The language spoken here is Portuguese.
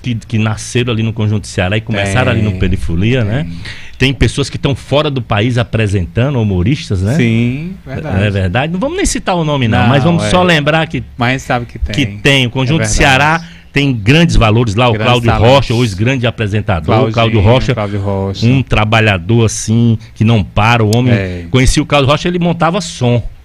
que nasceram ali no Conjunto Ceará e começaram ali no Perifolia, né? Tem pessoas que estão fora do país apresentando, humoristas, né? Sim, verdade. É verdade. Não vamos nem citar o nome não, mas vamos só lembrar que... Mas sabe que tem. Que tem. O Conjunto Ceará tem grandes valores lá. O Cláudio Rocha, hoje grande apresentador. O Cláudio Rocha, um trabalhador assim, que não para. O homem... Conheci o Cláudio Rocha, ele montava som.